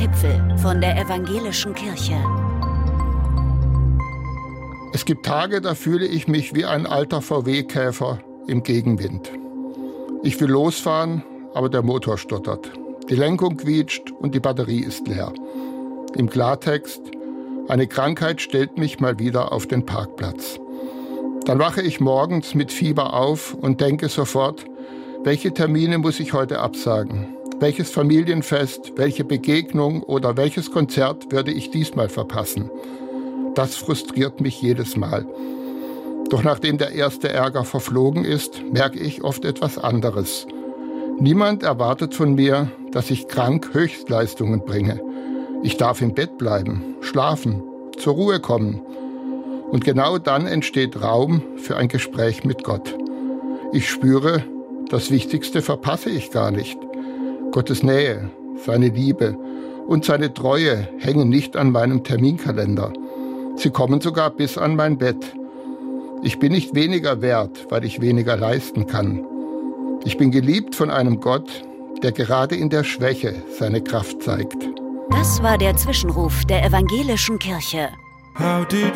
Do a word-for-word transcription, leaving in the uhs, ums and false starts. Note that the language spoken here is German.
Gipfel von der Evangelischen Kirche. Es gibt Tage, da fühle ich mich wie ein alter V W-Käfer im Gegenwind. Ich will losfahren, aber der Motor stottert. Die Lenkung quietscht und die Batterie ist leer. Im Klartext: eine Krankheit stellt mich mal wieder auf den Parkplatz. Dann wache ich morgens mit Fieber auf und denke sofort: welche Termine muss ich heute absagen? Welches Familienfest, welche Begegnung oder welches Konzert würde ich diesmal verpassen? Das frustriert mich jedes Mal. Doch nachdem der erste Ärger verflogen ist, merke ich oft etwas anderes. Niemand erwartet von mir, dass ich krank Höchstleistungen bringe. Ich darf im Bett bleiben, schlafen, zur Ruhe kommen. Und genau dann entsteht Raum für ein Gespräch mit Gott. Ich spüre, das Wichtigste verpasse ich gar nicht. Gottes Nähe, seine Liebe und seine Treue hängen nicht an meinem Terminkalender. Sie kommen sogar bis an mein Bett. Ich bin nicht weniger wert, weil ich weniger leisten kann. Ich bin geliebt von einem Gott, der gerade in der Schwäche seine Kraft zeigt. Das war der Zwischenruf der Evangelischen Kirche. How did